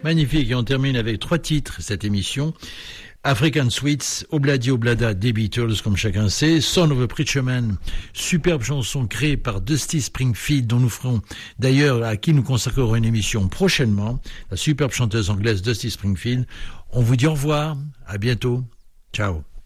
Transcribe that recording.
Magnifique. Et on termine avec 3 titres, cette émission. African Sweets, Obladi Oblada des Beatles, comme chacun sait. Son of a Preacher Man, superbe chanson créée par Dusty Springfield, dont nous ferons d'ailleurs, à qui nous consacrerons une émission prochainement. La superbe chanteuse anglaise Dusty Springfield. On vous dit au revoir. À bientôt. Ciao.